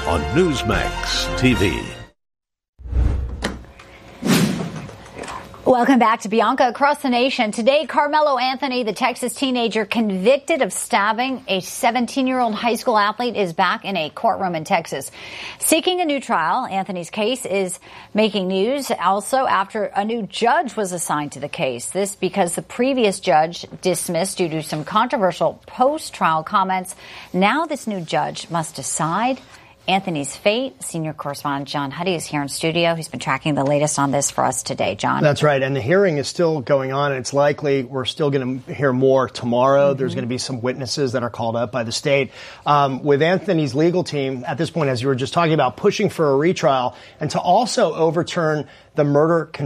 on Newsmax TV. Welcome back to Bianca. Across the nation today, Carmelo Anthony, the Texas teenager convicted of stabbing a 17-year-old high school athlete, is back in a courtroom in Texas seeking a new trial. Anthony's case is making news also after a new judge was assigned to the case. This because the previous judge dismissed due to some controversial post-trial comments. Now this new judge must decide Anthony's fate. Senior correspondent John Huddy is here in studio. He's been tracking the latest on this for us today. John. That's right. And the hearing is still going on. And it's likely we're still going to hear more tomorrow. Mm-hmm. There's going to be some witnesses that are called up by the state. With Anthony's legal team at this point, as you were just talking about, pushing for a retrial and to also overturn the murder